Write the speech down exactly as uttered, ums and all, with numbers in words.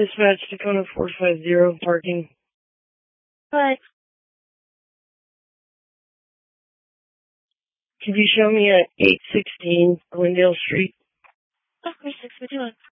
Dispatch Tacoma four five zero, parking. What? Could you show me at eight sixteen Glendale Street? Of course, six, what do you want?